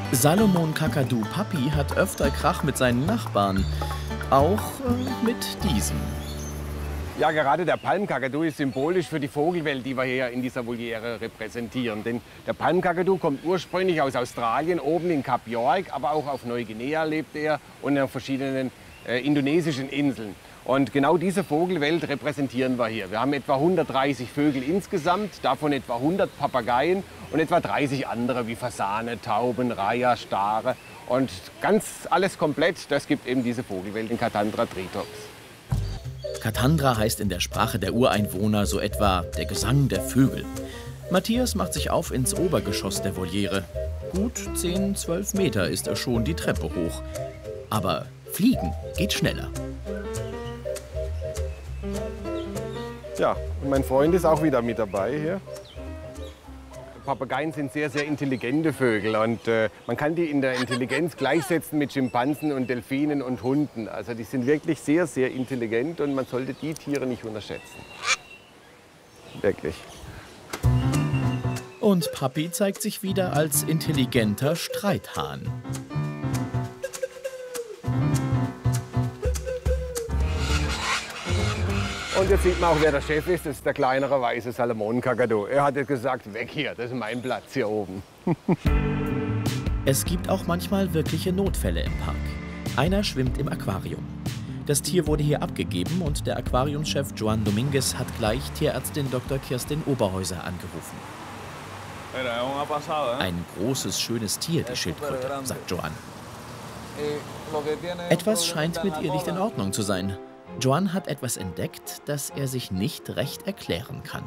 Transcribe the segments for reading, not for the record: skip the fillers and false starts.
Salomon Kakadu Papi hat öfter Krach mit seinen Nachbarn. Auch mit diesem. Ja, gerade der Palmkakadu ist symbolisch für die Vogelwelt, die wir hier in dieser Voliere repräsentieren. Denn der Palmkakadu kommt ursprünglich aus Australien, oben in Kap York, aber auch auf Neuguinea lebt er und auf verschiedenen indonesischen Inseln. Und genau diese Vogelwelt repräsentieren wir hier. Wir haben etwa 130 Vögel insgesamt, davon etwa 100 Papageien und etwa 30 andere wie Fasane, Tauben, Reiher, Stare. Und ganz alles komplett, das gibt eben diese Vogelwelt in Katandra Tritops. Katandra heißt in der Sprache der Ureinwohner so etwa der Gesang der Vögel. Matthias macht sich auf ins Obergeschoss der Voliere. Gut 10, 12 Meter ist er schon die Treppe hoch. Aber fliegen geht schneller. Ja, und mein Freund ist auch wieder mit dabei hier. Papageien sind sehr, sehr intelligente Vögel und man kann die in der Intelligenz gleichsetzen mit Schimpansen und Delfinen und Hunden. Also die sind wirklich sehr, sehr intelligent und man sollte die Tiere nicht unterschätzen. Wirklich. Und Papi zeigt sich wieder als intelligenter Streithahn. Und jetzt sieht man auch, wer der Chef ist. Das ist der kleinere weiße Salomon Kakadu. Er hat gesagt, weg hier, das ist mein Platz hier oben. Es gibt auch manchmal wirkliche Notfälle im Park. Einer schwimmt im Aquarium. Das Tier wurde hier abgegeben und der Aquariumschef Joan Dominguez hat gleich Tierärztin Dr. Kirstin Oberhäuser angerufen. Ein großes, schönes Tier, die Schildkröte, sagt Joan. Etwas scheint mit ihr nicht in Ordnung zu sein. Joan hat etwas entdeckt, das er sich nicht recht erklären kann.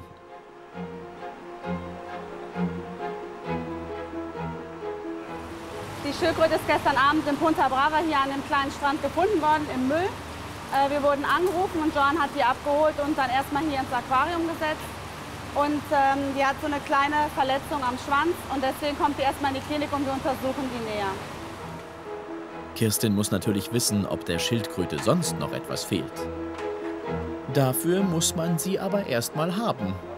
Die Schildkröte ist gestern Abend in Punta Brava hier an dem kleinen Strand gefunden worden, im Müll. Wir wurden angerufen und Joan hat die abgeholt und dann erstmal hier ins Aquarium gesetzt. Und die hat so eine kleine Verletzung am Schwanz und deswegen kommt sie erstmal in die Klinik und wir untersuchen die näher. Kirstin muss natürlich wissen, ob der Schildkröte sonst noch etwas fehlt. Dafür muss man sie aber erst mal haben.